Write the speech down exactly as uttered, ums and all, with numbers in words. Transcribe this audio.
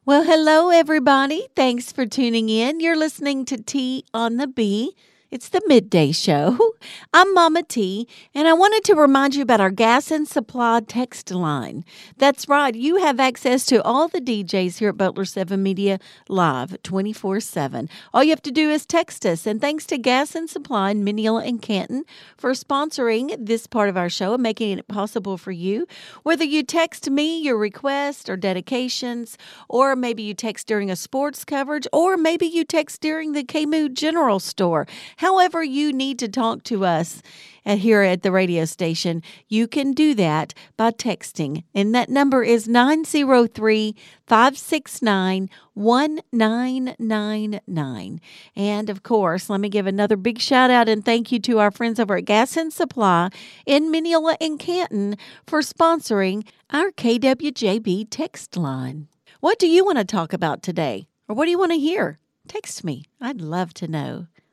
Well, hello, everybody. Thanks for tuning in. You're listening to Tea on the Bee. It's the midday show. I'm Mama T, and I wanted to remind you about our gas and supply text line. That's right, you have access to all the D Js here at Butler seven Media live twenty-four seven. All you have to do is text us, and thanks to Gas and Supply in Mineola and Canton for sponsoring this part of our show and making it possible for you. Whether you text me your request or dedications, or maybe you text during a sports coverage, or maybe you text during the K-Moo General Store. However you need to talk to us at, here at the radio station, you can do that by texting. And that number is nine zero three, five six nine, one nine nine nine. And, of course, let me give another big shout-out and thank you to our friends over at Gas and Supply in Mineola and Canton for sponsoring our K W J B text line. What do you want to talk about today? Or what do you want to hear? Text me. I'd love to know.